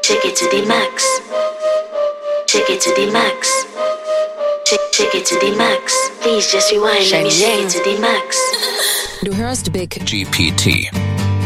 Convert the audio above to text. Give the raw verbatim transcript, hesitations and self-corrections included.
Shake it to the max. Shake it to the max. Shake, shake it to the max. Please just rewind. Let me shake it to the max. Du hörst Big G P T.